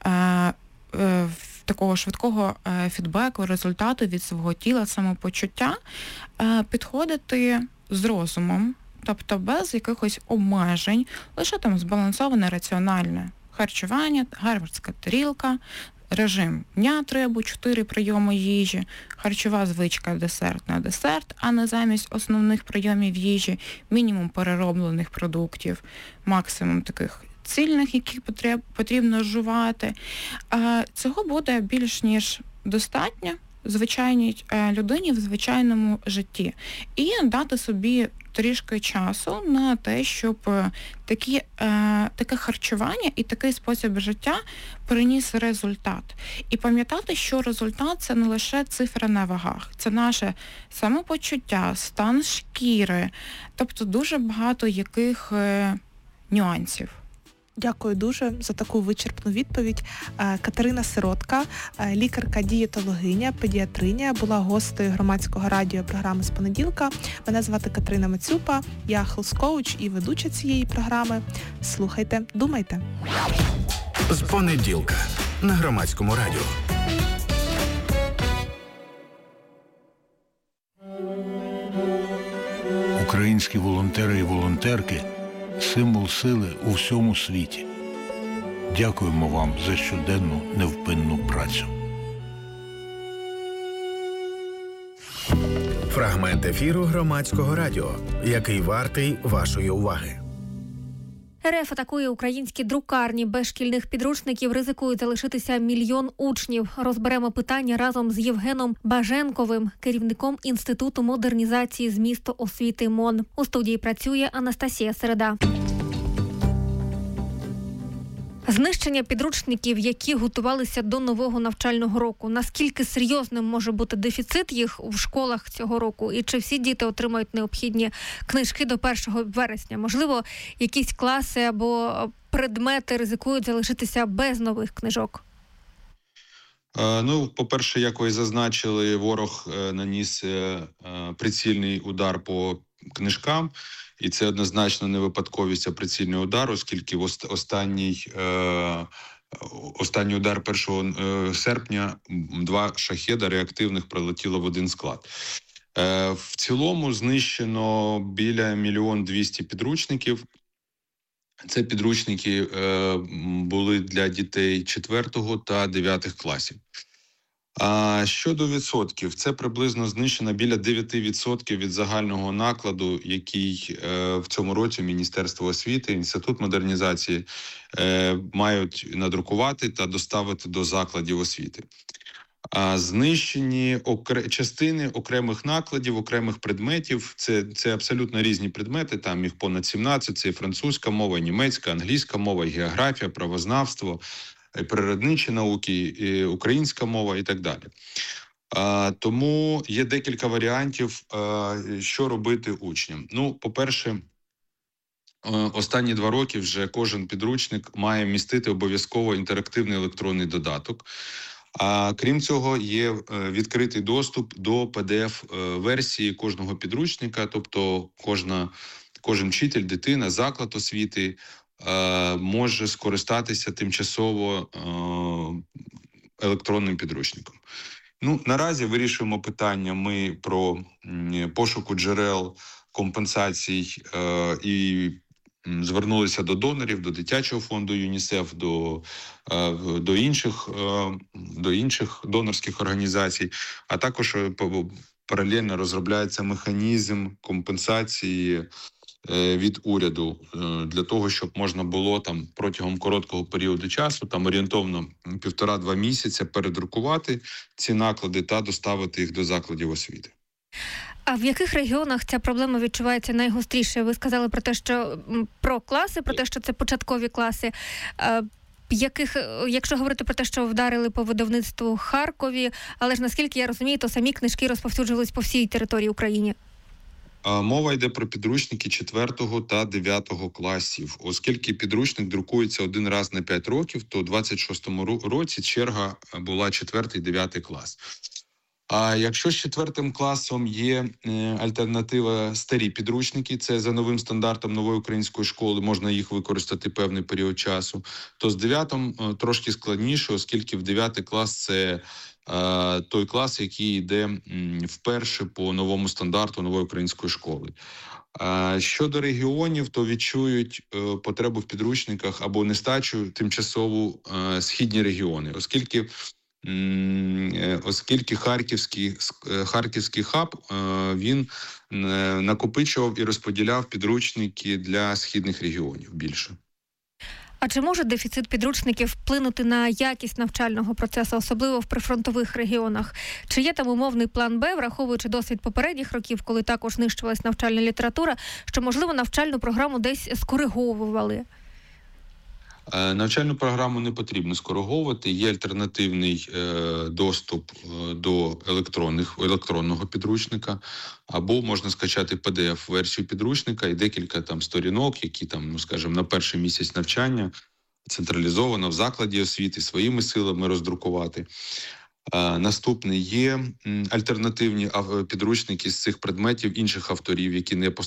е, такого швидкого е, фідбеку, результату від свого тіла, самопочуття, е, підходити з розумом, тобто без якихось обмежень, лише там збалансоване раціональне харчування, гарвардська тарілка, режим дня три або чотири прийоми їжі, харчова звичка десерт на десерт, а не замість основних прийомів їжі, мінімум перероблених продуктів, максимум таких цільних, які потрібно жувати. Цього буде більш ніж достатньо звичайній людині в звичайному житті. І дати собі трішки часу на те, щоб такі, е, таке харчування і такий спосіб життя приніс результат. І пам'ятати, що результат – це не лише цифра на вагах, це наше самопочуття, стан шкіри, тобто дуже багато яких е, нюансів. Дякую дуже за таку вичерпну відповідь. Катерина Сиротка, лікарка-дієтологиня, педіатриня, була гостею громадського радіо програми «З понеділка». Мене звати Катерина Мацюпа, я хелс-коуч і ведуча цієї програми. Слухайте, думайте. З понеділка на громадському радіо. Українські волонтери і волонтерки – символ сили у всьому світі. Дякуємо вам за щоденну невпинну працю. Фрагмент ефіру громадського радіо, який вартий вашої уваги. РФ атакує українські друкарні. Без шкільних підручників ризикують залишитися мільйон учнів. Розберемо питання разом з Євгеном Баженковим, керівником Інституту модернізації змісту освіти МОН. У студії працює Анастасія Середа. Знищення підручників, які готувалися до нового навчального року. Наскільки серйозним може бути дефіцит їх в школах цього року? І чи всі діти отримають необхідні книжки до першого вересня? Можливо, якісь класи або предмети ризикують залишитися без нових книжок? Ну, по-перше, як ви зазначили, ворог наніс прицільний удар по книжкам. І це однозначно не випадковість, а прицільний удар, оскільки в останній, е, останній удар першого серпня два шахеда реактивних прилетіло в один склад. Е, в цілому знищено біля мільйон двісті підручників. Це підручники е, були для дітей четвертого та дев'ятих класів. А щодо відсотків, це приблизно знищено біля дев'ять відсотків від загального накладу, який е, в цьому році Міністерство освіти, Інститут модернізації е, мають надрукувати та доставити до закладів освіти. А знищені окр... частини окремих накладів, окремих предметів, це, це абсолютно різні предмети, там їх понад сімнадцять, це і французька мова, і німецька, англійська мова, і географія, правознавство, і природничі науки, і українська мова і так далі. А, тому є декілька варіантів, а, що робити учням. Ну, по-перше, останні два роки вже кожен підручник має містити обов'язково інтерактивний електронний додаток. А крім цього, є відкритий доступ до пі ді еф-версії кожного підручника, тобто кожна, кожен вчитель, дитина, заклад освіти може скористатися тимчасово електронним підручником. Ну, наразі вирішуємо питання ми про пошуку джерел компенсацій е, і звернулися до донорів, до дитячого фонду ЮНІСЕФ, до, е, до, інших, е, до інших донорських організацій, а також паралельно розробляється механізм компенсації е, від уряду е, для того, щоб можна було там протягом короткого періоду часу, там орієнтовно півтора-два місяця, передрукувати ці наклади та доставити їх до закладів освіти. А в яких регіонах ця проблема відчувається найгостріше? Ви сказали про те, що про класи, про те, що це початкові класи. Яких, якщо говорити про те, що вдарили по видавництву Харкові, але ж наскільки я розумію, то самі книжки розповсюджувались по всій території України. Мова йде про підручники четвертого та дев'ятого класів. Оскільки підручник друкується один раз на п'ять років, то у двадцять шостому році черга була четвертий, дев'ятий клас. А якщо з четвертим класом є альтернатива старі підручники, це за новим стандартом нової української школи, можна їх використати певний період часу, то з дев'ятим трошки складніше, оскільки в дев'ятий клас це е, той клас, який йде вперше по новому стандарту нової української школи. А щодо регіонів, то відчують е, потребу в підручниках або нестачу тимчасову е, східні регіони, оскільки Оскільки Харківський, Харківський хаб, він накопичував і розподіляв підручники для східних регіонів більше. А чи може дефіцит підручників вплинути на якість навчального процесу, особливо в прифронтових регіонах? Чи є там умовний план Б, враховуючи досвід попередніх років, коли також знищувалась навчальна література, що, можливо, навчальну програму десь скориговували? Навчальну програму не потрібно скориговувати, є альтернативний е, доступ до електронних, електронного підручника, або можна скачати пі ді еф-версію підручника і декілька там сторінок, які там, ну, скажімо, на перший місяць навчання централізовано в закладі освіти своїми силами роздрукувати. Е, наступне є альтернативні підручники з цих предметів інших авторів, які не